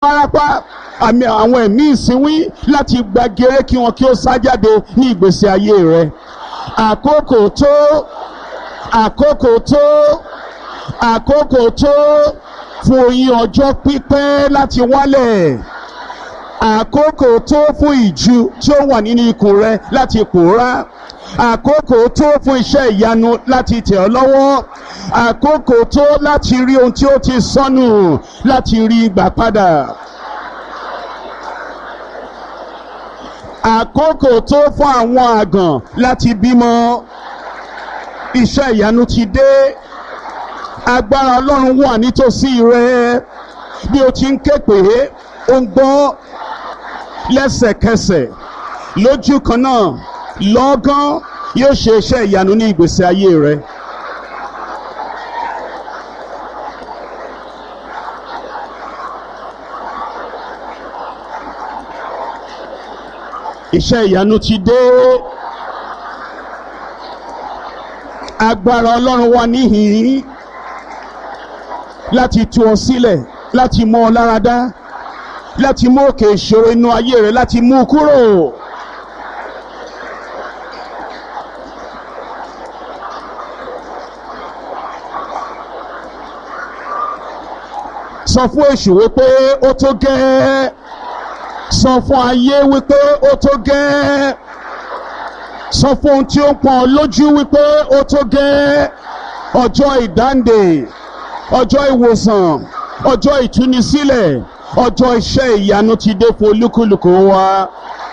wárápá àmì àwọn ẹ̀mí ìsínwín láti gba gèrè kí wọn kí ó sá jáde ní ìgbésí ayé rẹ. Àkókò tó, àkókò tó, àkókò tó fún oyin ọjọ́ pípẹ́ láti wálẹ̀. Àkókò tó fún ìju tí ó wà nínú ikùn rẹ láti pòórá. Àkókò tó fún iṣẹ́ ìyanu láti tẹ̀ ọ́ lọ́wọ́. Àkókò tó láti rí ohun tí ó ti sọnù láti rí gbà padà. Àkókò tó fún àwọn àgàn láti bímọ. Iṣẹ́ ìyanu ti dé. Agbára Ọlọ́run wà nítòsí rẹ. Bí o ti ń ké pè é, ó ń gbọ́ lẹ́sẹ̀kẹsẹ̀ lójú kan náà lọ́gán yóò ṣe iṣẹ́ ìyanu ní ìgbésí ayé rẹ. Iṣẹ́ ìyanu ti dé. Agbára Ọlọ́run wà níhìn-ín láti tú ọ sílẹ̀, láti mọ ọ lára dá, láti mú òkè ìṣòro inú ayé rẹ láti mú kúrò. Sọ fún èṣù wípé ó tó gẹ́ẹ́. Sọ fún ayé wípé ó tó gẹ́ẹ́. Sọ fún ohun tí ó ń pọ́n lójú wípé ó tó gẹ́ẹ́. Ọjọ́ ìdáǹdè, ọjọ́ ìwòsàn, ọjọ́ ìtúnisílẹ̀, ọjọ́ iṣẹ́ ìyanu ti dé fún olúkúlùkù wa.